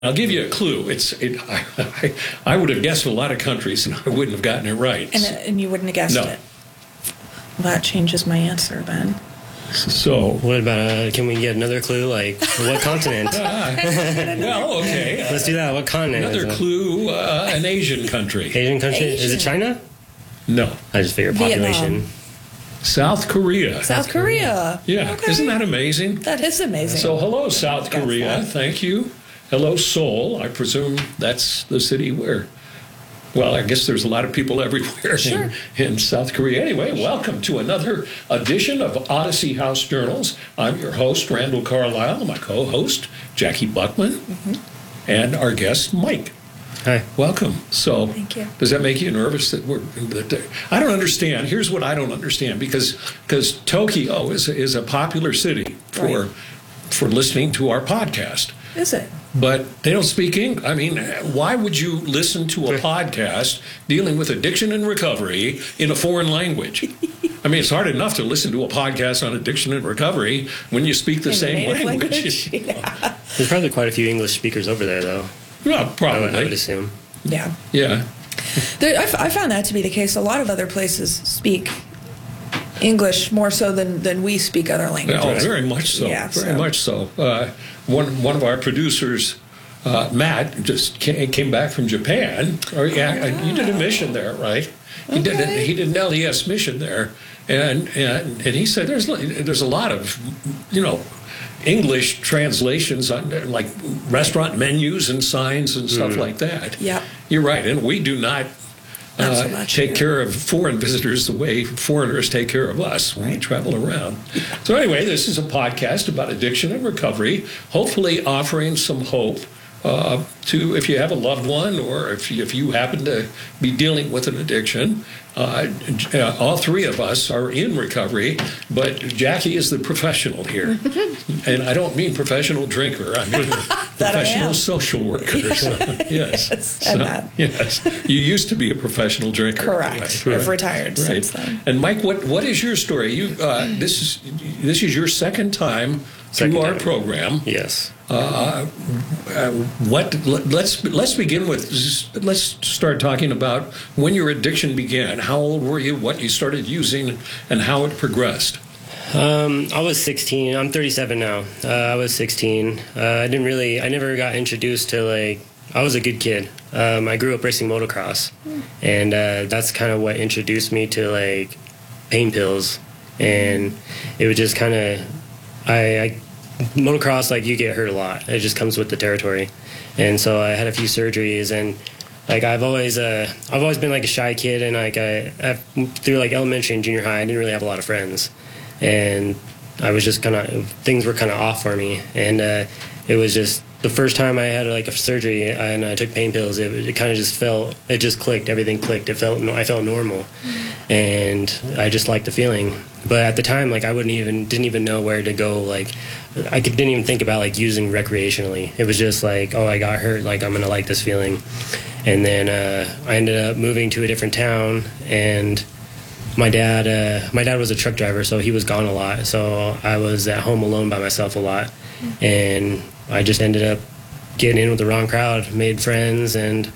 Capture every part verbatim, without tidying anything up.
I'll give you a clue. It's it, I, I, I would have guessed a lot of countries, and I wouldn't have gotten it right. And, and you wouldn't have guessed No. it. Well, that changes my answer then. So, What about, uh, can we get another clue? Like, what continent? uh, well, okay. Let's do that. What continent? Another is it? clue, uh, an Asian country. Asian country? Is Asian. it China? No. I just figured Vietnam. population. South Korea. South Korea. Yeah. Okay. Isn't that amazing? That is amazing. So, hello, South Got Korea. that. Thank you. Hello, Seoul. I presume that's the city where, well, I guess there's a lot of people everywhere Sure. in, in South Korea. Anyway, welcome to another edition of Odyssey House Journals. I'm your host, Randall Carlisle, my co-host, Jackie Buckman, Mm-hmm. and our guest, Mike. Hi. Welcome. So, Thank you. does that make you nervous that we're? That, I don't understand. Here's what I don't understand because because Tokyo is is a popular city for Right. for listening to our podcast, Is it? but they don't speak English. I mean, why would you listen to a podcast dealing with addiction and recovery in a foreign language? I mean, it's hard enough to listen to a podcast on addiction and recovery when you speak the In same native language. Yeah. There's probably quite a few English speakers over there, though. Yeah, I would, I would probably. assume. Yeah. Yeah. There, I, f- I found that to be the case. A lot of other places speak English more so than, than we speak other languages. Oh, very much so. Yeah, very so- much so. Uh, one one of our producers, uh, Matt, just came, came back from Japan. Or yeah, you did a mission there, right? He did. A, Okay. he did an L E S mission there, and and and he said there's there's a lot of, you know, English translations on like restaurant menus and signs and stuff like that. Yeah. You're right, and we do not. Not so Uh, much take here. care of foreign visitors the way foreigners take care of us when we travel around. So anyway, this is a podcast about addiction and recovery, hopefully offering some hope uh, to if you have a loved one or if you, if you happen to be dealing with an addiction. Uh, uh, all three of us are in recovery, but Jackie is the professional here. And I don't mean professional drinker, I mean professional am. social worker. So, yes. Yes, and that. Yes. You used to be a professional drinker. Correct. Right, I've right. retired Right. since then. And Mike, what what is your story? You uh, this is this is your second time Second through our time. program. Yes. Uh, uh, what let's let's begin with. Let's start talking about when your addiction began. How old were you? What you started using, and how it progressed. Um, I was sixteen. I'm thirty-seven now. Uh, I was sixteen. Uh, I didn't really, I never got introduced to like, I was a good kid. Um, I grew up racing motocross. And uh, that's kind of what introduced me to like pain pills. And it would just kind of, I, I, motocross, like you get hurt a lot. It just comes with the territory. And so I had a few surgeries and like I've always, uh, I've always been like a shy kid. And like I, I, through like elementary and junior high, I didn't really have a lot of friends. And I was just kind of, things were kind of off for me. And uh, it was just the first time I had like a surgery and I took pain pills, it, it kind of just felt, it just clicked, everything clicked. It felt, I felt normal. And I just liked the feeling. But at the time, like I wouldn't even, didn't even know where to go. Like I could, didn't even think about like using recreationally. It was just like, oh, I got hurt, like I'm going to like this feeling. And then uh, I ended up moving to a different town and My dad, uh, my dad was a truck driver, so he was gone a lot. So I was at home alone by myself a lot, and I just ended up getting in with the wrong crowd, made friends, and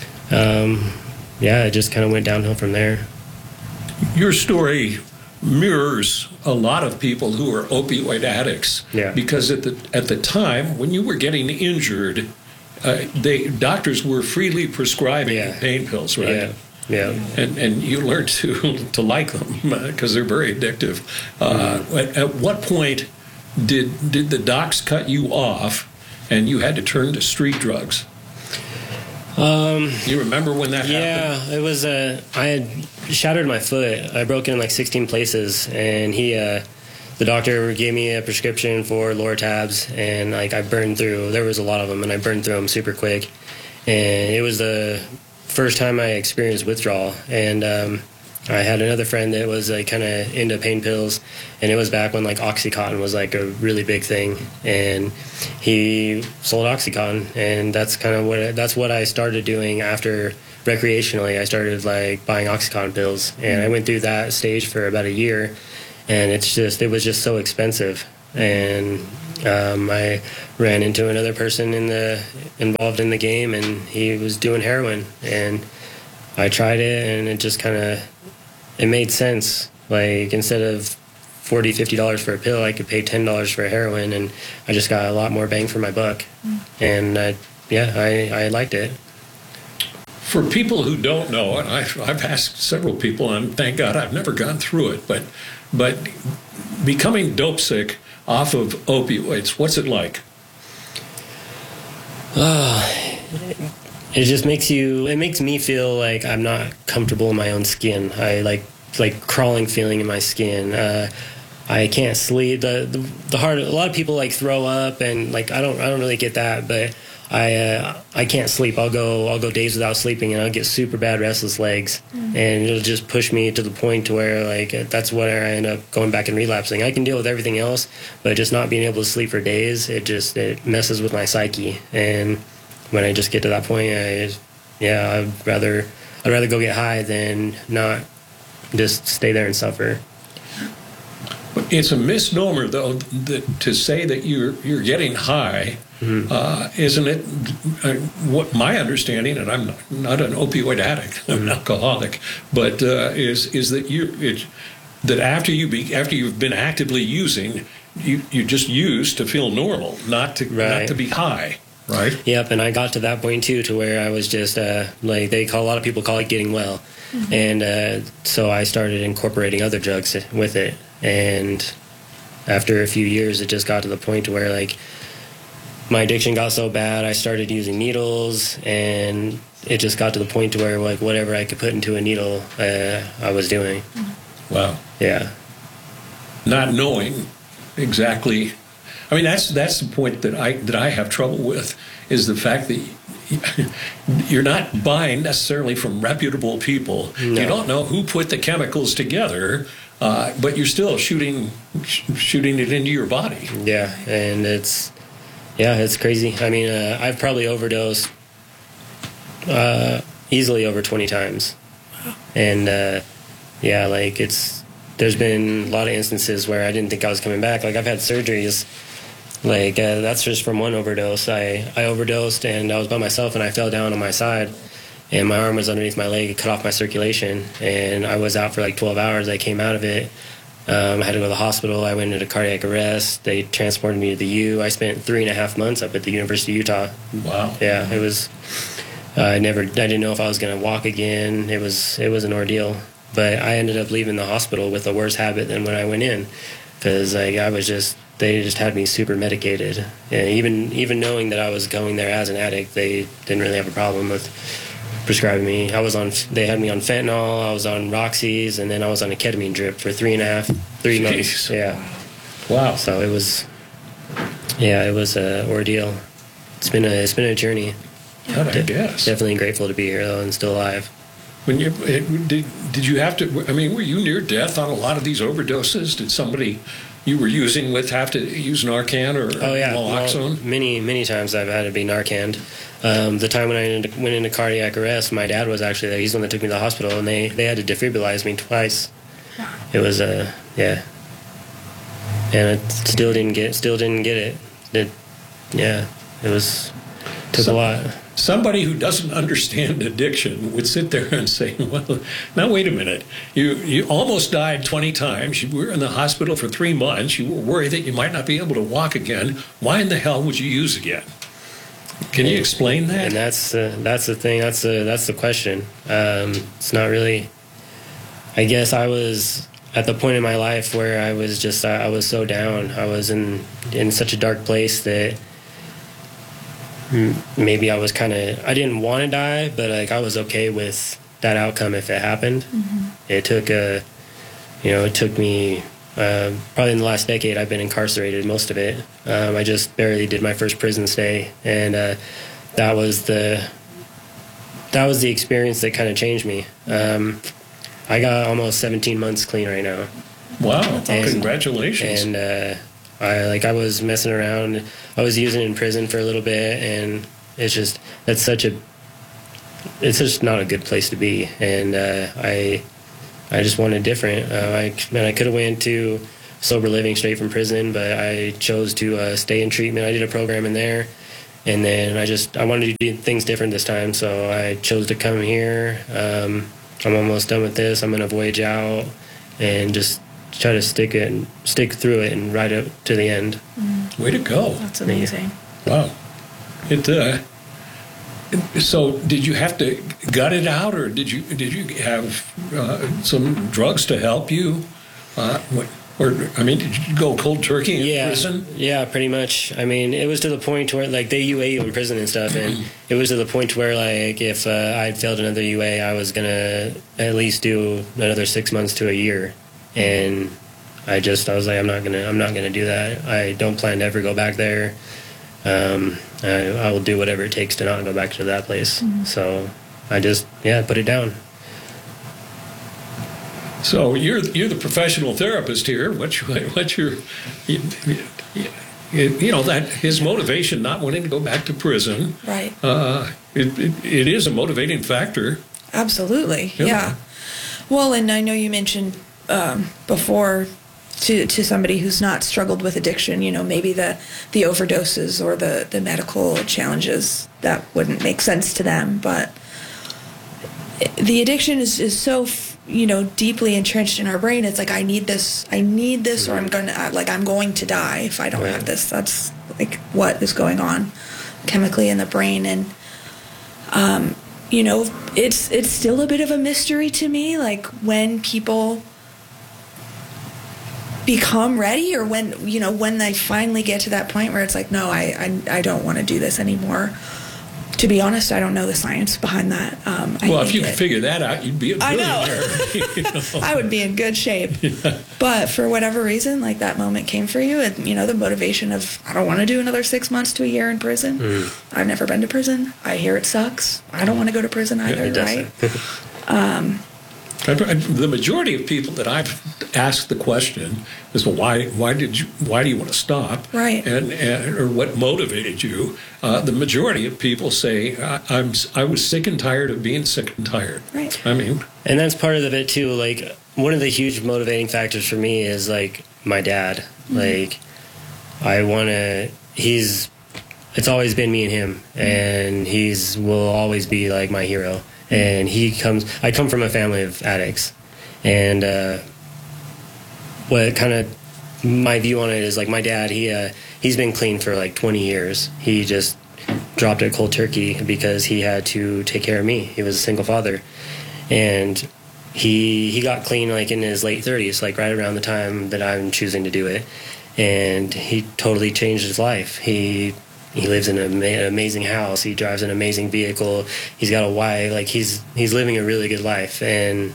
um, yeah, it just kind of went downhill from there. Your story mirrors a lot of people who are opioid addicts. Yeah. Because at the at the time when you were getting injured, uh, they doctors were freely prescribing Yeah. pain pills, right? Yeah, yeah. And and you learned to to like them because they're very addictive. Uh, at, at what point did did the docs cut you off, and you had to turn to street drugs? Um, You remember when that happened? yeah, it was. Uh, I had shattered my foot. I broke it in like sixteen places, and he, uh, the doctor, gave me a prescription for Loratabs, and like I burned through. There was a lot of them, and I burned through them super quick. And it was the first time I experienced withdrawal, and um, I had another friend that was like kind of into pain pills, and it was back when like OxyContin was like a really big thing, and he sold OxyContin, and that's kind of what that's what I started doing after recreationally. I started like buying OxyContin pills, and I went through that stage for about a year, and it's just it was just so expensive, and um, I ran into another person in the involved in the game, and he was doing heroin, and I tried it, and it just kind of it made sense. Like, instead of forty dollars, fifty dollars for a pill, I could pay ten dollars for heroin, and I just got a lot more bang for my buck. Mm. And I, yeah, I, I liked it. For people who don't know, and I've, I've asked several people, and thank God I've never gone through it, but but becoming dope sick off of opioids, what's it like? Uh, it just makes you, it makes me feel like I'm not comfortable in my own skin. I like, like crawling feeling in my skin. Uh, I can't sleep. The, the the hard. A lot of people like throw up, and like I don't I don't really get that, but I uh, I can't sleep. I'll go I'll go days without sleeping, and I'll get super bad restless legs, mm-hmm. and it'll just push me to the point to where like that's where I end up going back and relapsing. I can deal with everything else, but just not being able to sleep for days, it just it messes with my psyche. And when I just get to that point, I yeah I'd rather I'd rather go get high than not just stay there and suffer. It's a misnomer, though, that to say that you're you're getting high, mm-hmm. uh, isn't it? Uh, what my understanding, and I'm not, not an opioid addict, I'm an alcoholic, but uh, is is that you it, that after you be after you've been actively using, you you just use to feel normal, not to right. not to be high, right? Yep, and I got to that point too, to where I was just uh, like they call a lot of people call it getting well, mm-hmm. and uh, so I started incorporating other drugs with it. And after a few years, it just got to the point to where, like, my addiction got so bad, I started using needles, and it just got to the point to where, like, whatever I could put into a needle, uh, I was doing. Wow. Yeah. Not knowing exactly. I mean, that's that's the point that I that I have trouble with, is the fact that you're not buying necessarily from reputable people. No. You don't know who put the chemicals together. Uh, but you're still shooting, sh- shooting it into your body. Yeah, and it's, yeah, it's crazy. I mean, uh, I've probably overdosed uh, easily over twenty times, and uh, yeah, like it's. There's been a lot of instances where I didn't think I was coming back. Like I've had surgeries. Like uh, that's just from one overdose. I I overdosed and I was by myself and I fell down on my side. And my arm was underneath my leg. It cut off my circulation, and I was out for like twelve hours. I came out of it. Um, I had to go to the hospital. I went into cardiac arrest. They transported me to the U. I spent three and a half months up at the University of Utah. Wow. Yeah, it was. Uh, I never. I didn't know if I was going to walk again. It was. It was an ordeal. But I ended up leaving the hospital with a worse habit than when I went in, because like I was just. They just had me super medicated. And even even knowing that I was going there as an addict, they didn't really have a problem with prescribing me. I was on. They had me on fentanyl. I was on Roxy's, and then I was on a ketamine drip for three and a half, three Jeez. months. Yeah. Wow. So it was. Yeah, it was an ordeal. It's been a. It's been a journey. God, I guess. Definitely grateful to be here though and still alive. When you it, did, did you have to? I mean, were you near death on a lot of these overdoses? Did somebody you were using with have to use Narcan or oh, yeah. naloxone? Well, many many times I've had to be Narcaned. Um, the time when I went into cardiac arrest, my dad was actually there. He's the one that took me to the hospital, and they, they had to defibrilize me twice. It was a uh, yeah, and I still didn't get still didn't get it. It yeah, it was took Some, a lot. Somebody who doesn't understand addiction would sit there and say, "Well, now wait a minute. You you almost died twenty times. You were in the hospital for three months. You were worried that you might not be able to walk again. Why in the hell would you use again?" Can you explain that? And that's uh, that's the thing. That's the that's the question. Um, it's not really. I guess I was at the point in my life where I was just I, I was so down. I was in in such a dark place that maybe I was kind of I didn't want to die, but like I was okay with that outcome if it happened. Mm-hmm. It took a, you know, it took me. Uh, probably in the last decade, I've been incarcerated, most of it. Um, I just barely did my first prison stay, and uh, that was the that was the experience that kind of changed me. Um, I got almost seventeen months clean right now. Wow! And, Congratulations! And uh, I like I was messing around. I was using it in prison for a little bit, and it's just that's such a it's just not a good place to be, and uh, I. I just wanted different. Uh, I man, I could have went to sober living straight from prison, but I chose to uh, stay in treatment. I did a program in there, and then I just I wanted to do things different this time, so I chose to come here. Um, I'm almost done with this. I'm going to voyage out and just try to stick it and stick through it and ride it to the end. Mm. Way to go! That's amazing. Wow. It. Uh, so, did you have to gut it out, or did you did you have uh, some drugs to help you? Uh, what, or I mean, did you go cold turkey in yeah, prison? Yeah, pretty much. I mean, it was to the point where like they U A you in prison and stuff, and it was to the point where like if uh, I'd failed another U A, I was gonna at least do another six months to a year, and I just I was like, I'm not gonna I'm not gonna do that. I don't plan to ever go back there. Um, I, I will do whatever it takes to not go back to that place. Mm-hmm. So I just yeah put it down. So you're you're the professional therapist here. What's your, what's your you, you know that his motivation not wanting to go back to prison, right? Uh, it, it it is a motivating factor. Absolutely, yeah. yeah. Well, and I know you mentioned um, before to to somebody who's not struggled with addiction, you know, maybe the the overdoses or the the medical challenges that wouldn't make sense to them, but the addiction is is so. you know, deeply entrenched in our brain. It's like, I need this, I need this, or I'm going to, like, I'm going to die if I don't right. have this. That's like what is going on chemically in the brain. And, um, you know, it's, it's still a bit of a mystery to me, like when people become ready, or when, you know, when they finally get to that point where it's like, no, I, I, I don't want to do this anymore. To be honest, I don't know the science behind that. Um, I well, if you it, could figure that out, you'd be a billionaire. I know. You know? I would be in good shape. Yeah. But for whatever reason, like that moment came for you, and you know the motivation of I don't want to do another six months to a year in prison. Mm. I've never been to prison. I hear it sucks. I don't want to go to prison either, yeah, right? um, The majority of people that I've asked the question is, well, why why did you why do you want to stop? Right. And, and or what motivated you? Uh, the majority of people say, I, I'm I was sick and tired of being sick and tired. Right. I mean, and that's part of it too. Like one of the huge motivating factors for me is like my dad. Mm-hmm. Like I want to. He's. It's always been me and him, mm-hmm. and he's will always be like my hero. And he comes, I come from a family of addicts. And uh, what kind of, my view on it is like my dad, he uh, he's been clean for like twenty years. He just dropped it cold turkey because he had to take care of me. He was a single father. And he he got clean like in his late thirties, like right around the time that I'm choosing to do it. And he totally changed his life. He He lives in an amazing house. He drives an amazing vehicle. He's got a wife. Like he's he's living a really good life. And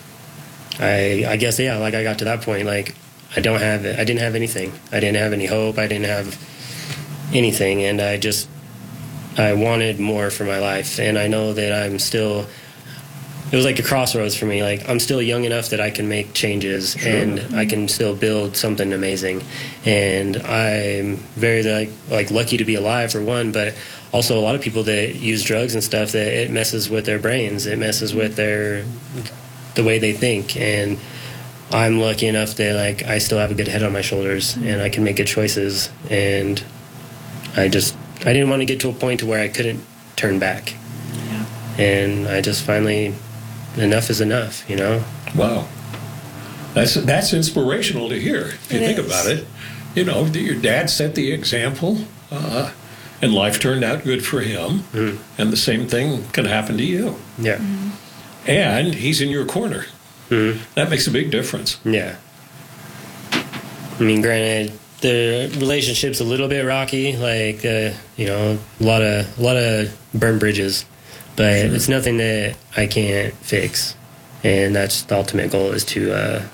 I I guess yeah, like I got to that point. Like I don't have I didn't have anything. I didn't have any hope. I didn't have anything. And I just I wanted more for my life. And I know that I'm still. It was like a crossroads for me. Like I'm still young enough that I can make changes, sure. and I can still build something amazing. And I'm very like like lucky to be alive for one, but also a lot of people that use drugs and stuff that it messes with their brains. It messes with their the way they think. And I'm lucky enough that like I still have a good head on my shoulders and I can make good choices. And I just I didn't want to get to a point to where I couldn't turn back. Yeah. And I just finally. Enough is enough, you know? Wow. That's that's inspirational to hear, if you it think is. about it. You know, your dad set the example, uh, and life turned out good for him, mm. and the same thing can happen to you. Yeah. Mm-hmm. And he's in your corner. Mm. That makes a big difference. Yeah. I mean, granted, the relationship's a little bit rocky, like, uh, you know, a lot of, a lot of burned bridges. But sure. It's nothing that I can't fix. And that's the ultimate goal is to uh,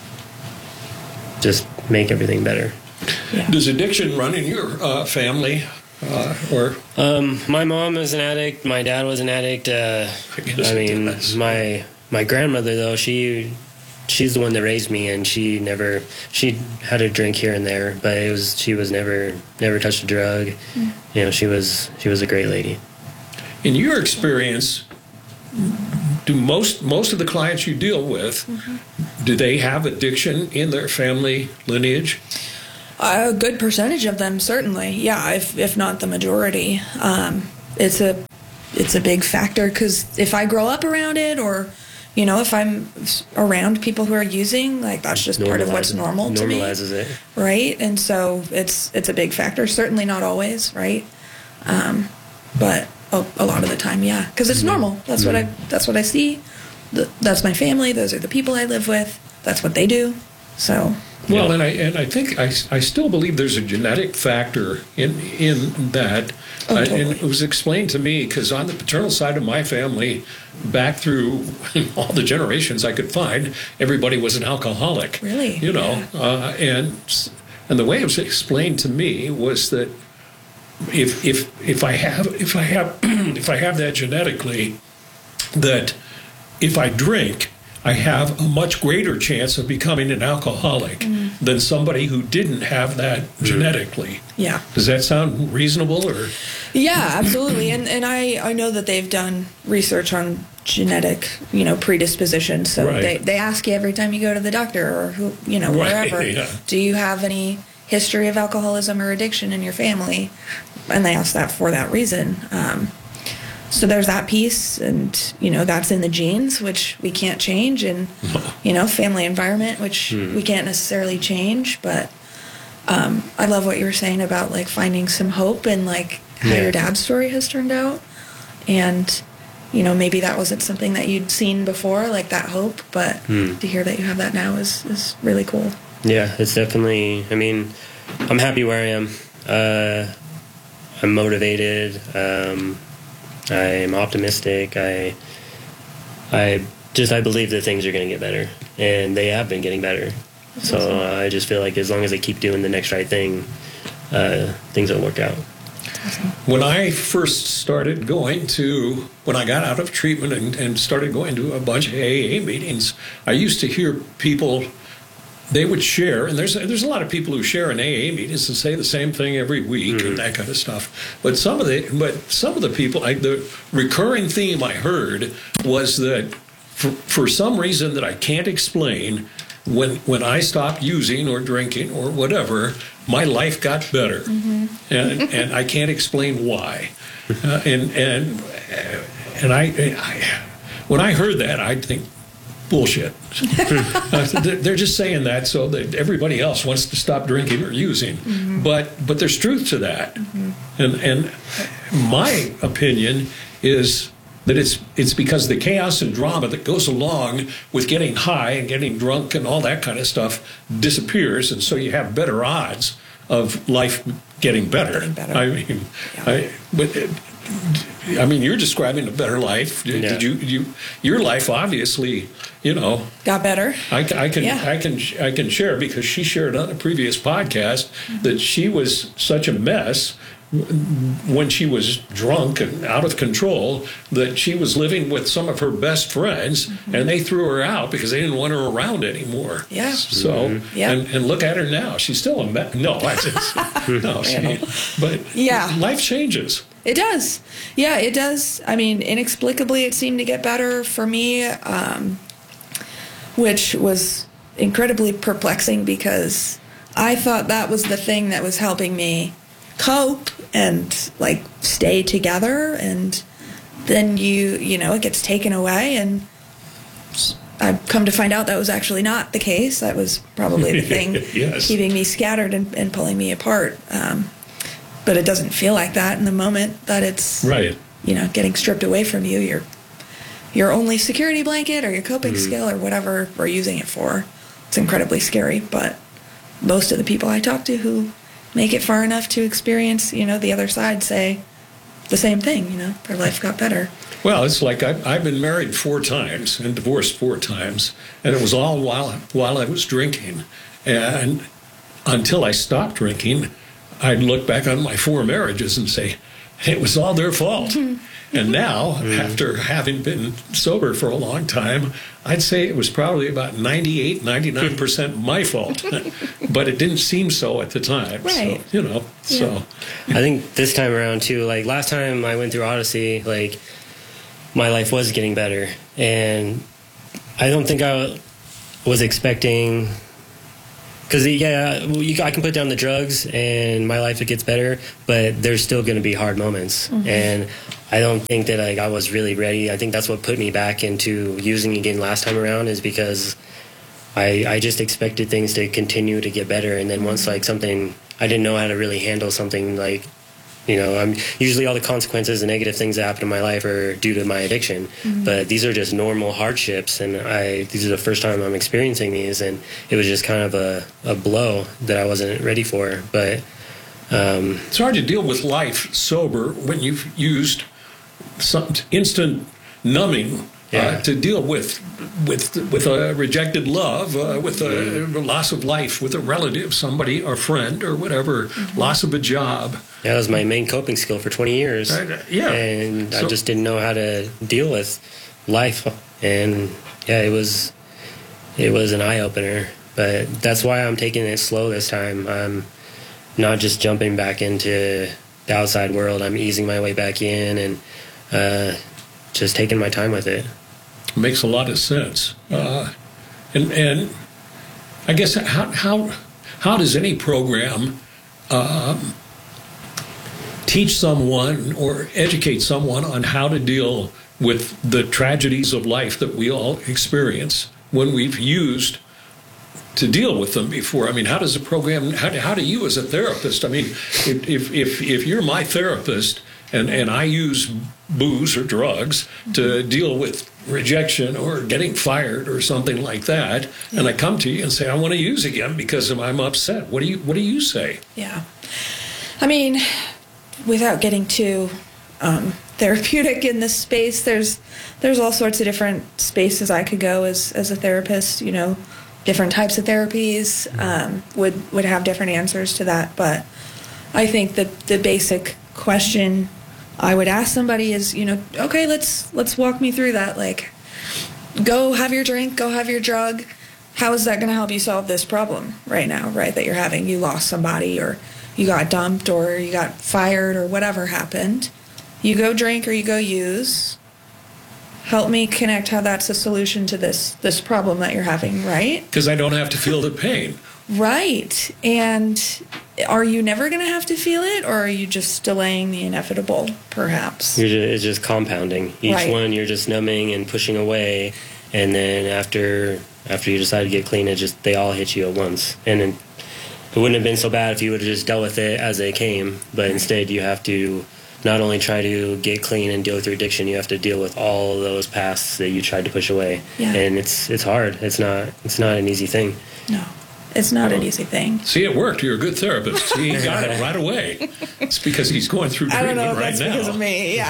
just make everything better. Yeah. Does addiction run in your uh, family? Uh, or um, my mom was an addict. My dad was an addict. Uh, I, I mean, my my grandmother, though, she she's the one that raised me, and she never she had a drink here and there, but it was she was never never touched a drug. Mm. You know, she was she was a great lady. In your experience, do most most of the clients you deal with, mm-hmm. do they have addiction in their family lineage? A good percentage of them, certainly. Yeah, if if not the majority. Um, it's a it's a big factor because if I grow up around it, or you know, if I'm around people who are using, like that's just part of what's normal to me. Normalizes it, right? And so it's it's a big factor. Certainly not always, right? Um, but a, a lot of the time, yeah, because it's normal. That's what I that's what I see. The, that's my family. Those are the people I live with. That's what they do. So. Well, and I and I think I, I still believe there's a genetic factor in in that, Oh, uh, totally. and it was explained to me because on the paternal side of my family, back through all the generations I could find, everybody was an alcoholic. Really? You know, uh, and and the way it was explained to me was that if if if I have if I have if I have that genetically, that if I drink, I have a much greater chance of becoming an alcoholic mm. than somebody who didn't have that genetically. Yeah. Does that sound reasonable? Or yeah, absolutely. And and I, I know that they've done research on genetic, you know, predisposition. So right. they, they ask you every time you go to the doctor or who you know, right, wherever, yeah. do you have any history of alcoholism or addiction in your family? And they ask that for that reason. Um, So there's that piece, and you know that's in the genes, which we can't change, and you know family environment, which mm. we can't necessarily change. But um, I love what you were saying about like finding some hope and like how yeah. your dad's story has turned out, and you know maybe that wasn't something that you'd seen before, like that hope, but mm. to hear that you have that now is is really cool. Yeah, it's definitely. I mean, I'm happy where I am. Uh, I'm motivated. Um, I'm optimistic. I, I just I believe that things are going to get better, and they have been getting better. That's so awesome. uh, I just feel like as long as I keep doing the next right thing, uh, things will work out. Awesome. When I first started going to, when I got out of treatment and, and started going to a bunch of A A meetings, I used to hear people. They would share, and there's there's a lot of people who share in A A meetings and say the same thing every week mm-hmm. and that kind of stuff. But some of the but some of the people, I, the recurring theme I heard was that for, for some reason that I can't explain, when when I stopped using or drinking or whatever, my life got better, mm-hmm. and and I can't explain why. Uh, and and and I, I when I heard that, I think. Bullshit. They're just saying that so that everybody else wants to stop drinking or using. Mm-hmm. But but there's truth to that. Mm-hmm. And and my opinion is that it's it's because the chaos and drama that goes along with getting high and getting drunk and all that kind of stuff disappears, and so you have better odds of life getting better. Getting better. I mean, yeah. I, but. It, I mean, you're describing a better life. Did, yeah. did you? You, your life obviously, you know, got better. I, I can, yeah. I can, I can share because she shared on a previous podcast mm-hmm. that she was such a mess when she was drunk and out of control that she was living with some of her best friends mm-hmm. and they threw her out because they didn't want her around anymore. Yeah. So, mm-hmm. yeah. and, and look at her now. She's still a mess. No, I just, no, she, but yeah. life changes. It does. Yeah, it does. I mean, inexplicably, it seemed to get better for me, um, which was incredibly perplexing because I thought that was the thing that was helping me cope and, like, stay together. And then you, you know, it gets taken away. And I've come to find out that was actually not the case. That was probably the thing yes. keeping me scattered and, and pulling me apart. Um But it doesn't feel like that in the moment that it's, right. you know, getting stripped away from you, your your only security blanket or your coping mm-hmm. skill or whatever we're using it for. It's incredibly scary, but most of the people I talk to who make it far enough to experience, you know, the other side say the same thing, you know, their life got better. Well, it's like I've, I've been married four times and divorced four times, and it was all while while I was drinking. And until I stopped drinking, I'd look back on my four marriages and say, it was all their fault. And now, mm. after having been sober for a long time, I'd say it was probably about ninety-eight, ninety-nine percent my fault. But it didn't seem so at the time. Right. So, you know, yeah. so. I think this time around, too, like last time I went through Odyssey, like my life was getting better. And I don't think I was expecting, because yeah, you, I can put down the drugs and my life it gets better, but there's still going to be hard moments, mm-hmm. and I don't think that like I was really ready. I think that's what put me back into using again last time around, is because I I just expected things to continue to get better, and then once like something, I didn't know how to really handle something like. You know, I'm usually all the consequences and negative things that happen in my life are due to my addiction, mm-hmm. but these are just normal hardships, and I these are the first time I'm experiencing these, and it was just kind of a, a blow that I wasn't ready for. But um, it's hard to deal with life sober when you've used some instant numbing. Yeah. Uh, to deal with with with a rejected love, uh, with a, a loss of life, with a relative, somebody, or friend, or whatever, mm-hmm. loss of a job. Yeah, that was my main coping skill for twenty years. Uh, yeah, and so, I just didn't know how to deal with life, and yeah, it was it was an eye opener. But that's why I'm taking it slow this time. I'm not just jumping back into the outside world. I'm easing my way back in, and uh, just taking my time with it. Makes a lot of sense. Uh, and and I guess how how how does any program um, teach someone or educate someone on how to deal with the tragedies of life that we all experience when we've used to deal with them before? I mean, how does a program, how do, how do you as a therapist, I mean, if if if, if you're my therapist and, and I use booze or drugs to deal with rejection or getting fired or something like that, yeah. and I come to you and say I want to use again because I'm upset, what do you what do you say? Yeah, I mean, without getting too um, therapeutic in this space, there's there's all sorts of different spaces I could go as as a therapist. You know, different types of therapies um, would would have different answers to that. But I think that the basic question I would ask somebody is, you know, okay, let's let's walk me through that. Like, go have your drink, go have your drug. How is that going to help you solve this problem right now, right, that you're having? You lost somebody, or you got dumped, or you got fired, or whatever happened. You go drink or you go use. Help me connect how that's a solution to this this problem that you're having, right? Because I don't have to feel the pain. Right. And are you never going to have to feel it, or are you just delaying the inevitable, perhaps? You're just, it's just compounding. Each right. one you're just numbing and pushing away, and then after after you decide to get clean, it just they all hit you at once. And then it wouldn't have been so bad if you would have just dealt with it as they came, but instead you have to not only try to get clean and deal with your addiction, you have to deal with all of those pasts that you tried to push away. Yeah. And it's it's hard. It's not it's not an easy thing. No. It's not an easy thing. See, it worked. You're a good therapist. See, he got it right away. It's because he's going through treatment right now. I don't know if that's because of me, yeah.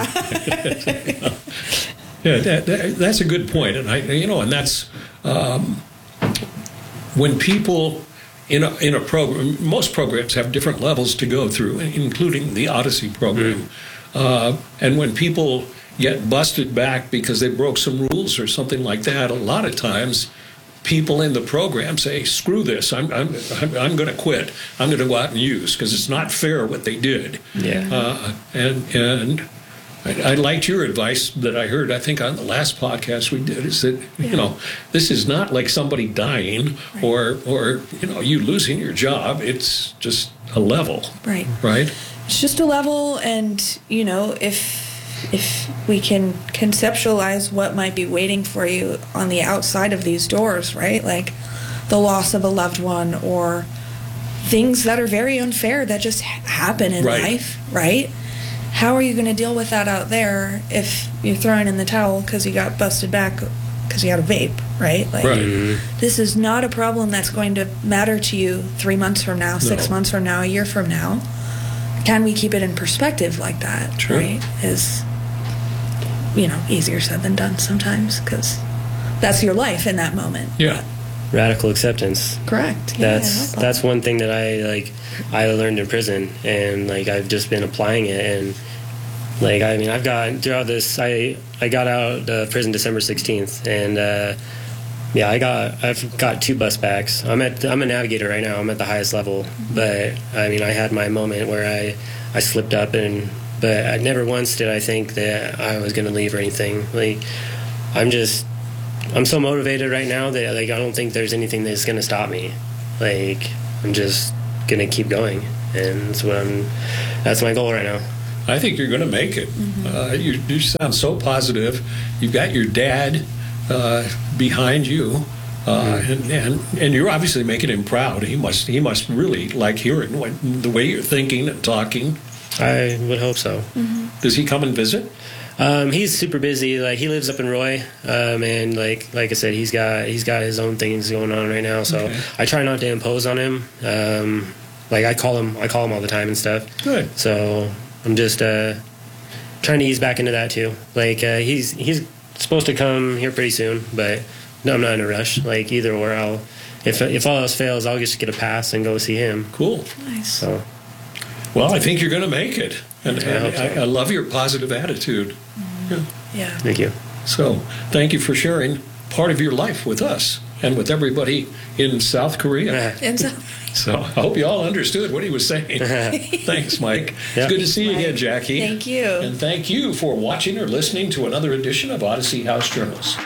yeah, that, that, that's a good point. And, I, you know, and that's um, when people in a, in a program, most programs have different levels to go through, including the Odyssey program. Mm. Uh, and when people get busted back because they broke some rules or something like that, a lot of times people in the program say, screw this, I'm I'm I'm going to quit. I'm going to go out and use because it's not fair what they did. Yeah. Uh, and and I, I liked your advice that I heard, I think, on the last podcast we did, is that, yeah. you know, this is not like somebody dying right. or, or, you know, you losing your job. It's just a level. Right. Right? It's just a level, and, you know, if if we can conceptualize what might be waiting for you on the outside of these doors, right? Like the loss of a loved one, or things that are very unfair that just happen in right. life, right? How are you going to deal with that out there if you're throwing in the towel because you got busted back because you had a vape, right? Like, right. This is not a problem that's going to matter to you three months from now, six no. months from now, a year from now. Can we keep it in perspective like that, True. right? Is, you know, easier said than done sometimes, because that's your life in that moment. Yeah. Radical acceptance. Correct. Yeah, that's that. that's one thing that I like I learned in prison, and like I've just been applying it. And like I mean I've got throughout this I I got out of prison December sixteenth, and uh yeah I got I've got two bus backs. I'm at I'm a navigator right now. I'm at the highest level, but I mean I had my moment where I I slipped up, and but I never once did I think that I was going to leave or anything. Like I'm just I'm so motivated right now that like I don't think there's anything that's gonna stop me. Like I'm just gonna keep going, and that's what I'm. That's my goal right now. I think you're going to make it. Mm-hmm. Uh, you, you sound so positive. You've got your dad uh, behind you, uh, mm-hmm. and, and and you're obviously making him proud. He must he must really like hearing what, the way you're thinking and talking. I would hope so. Mm-hmm. Does he come and visit? Um, he's super busy. Like he lives up in Roy, um, and like like I said, he's got he's got his own things going on right now. So okay. I try not to impose on him. Um, like I call him I call him all the time and stuff. Good. So. I'm just uh, trying to ease back into that too. Like uh, he's he's supposed to come here pretty soon, but no, I'm not in a rush. Like either or, I'll if if all else fails, I'll just get a pass and go see him. Cool. Nice. So, well, I think you're going to make it, and, I, and so. I, I love your positive attitude. Mm. Yeah. yeah. Thank you. So, thank you for sharing part of your life with us and with everybody in South Korea. And so, So I hope you all understood what he was saying. Thanks, Mike. Yep. It's good to see you Mike. again, Jackie. Thank you. And thank you for watching or listening to another edition of Odyssey House Journals.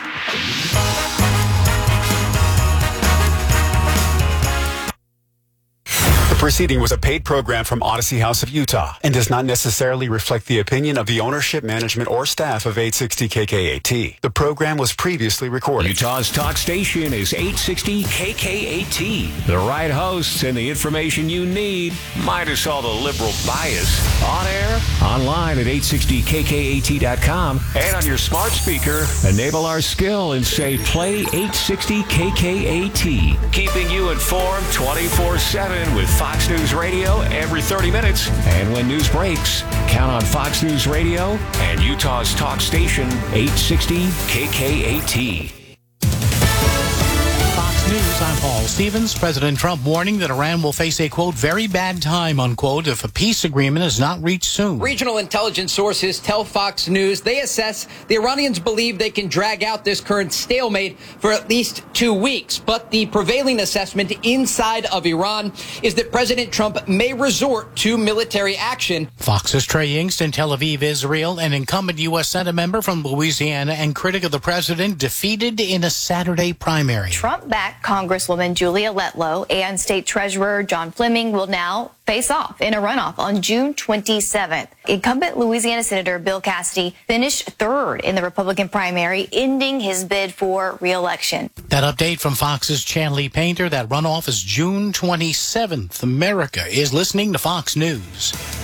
The proceeding was a paid program from Odyssey House of Utah and does not necessarily reflect the opinion of the ownership, management, or staff of eight sixty K K A T. The program was previously recorded. Utah's talk station is eight sixty K K A T. The right hosts and the information you need, minus all the liberal bias. On air, online at eight sixty K K A T dot com, and on your smart speaker, enable our skill and say play eight sixty K K A T. Keeping you informed twenty-four seven with Fox News Radio every thirty minutes. And when news breaks, count on Fox News Radio and Utah's talk station, eight sixty K K A T. Fox News, I'm Paul Stevens. President Trump warning that Iran will face a, quote, very bad time, unquote, if a peace agreement is not reached soon. Regional intelligence sources tell Fox News they assess the Iranians believe they can drag out this current stalemate for at least two weeks. But the prevailing assessment inside of Iran is that President Trump may resort to military action. Fox's Trey Yingst in Tel Aviv, Israel, an incumbent U S Senate member from Louisiana and critic of the president, defeated in a Saturday primary. Trump-backed Congresswoman Julia Letlow and State Treasurer John Fleming will now face off in a runoff on June twenty-seventh. Incumbent Louisiana Senator Bill Cassidy finished third in the Republican primary, ending his bid for re-election. That update from Fox's Chanley Painter. That runoff is June twenty-seventh. America is listening to Fox News.